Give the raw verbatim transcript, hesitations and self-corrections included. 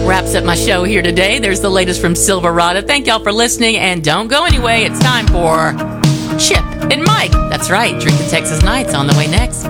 wraps up my show here today. There's the latest from Silverado. Thank y'all for listening, and don't go anyway. It's time for Chip and Mike. That's right, Drink the Texas Nights on the way next.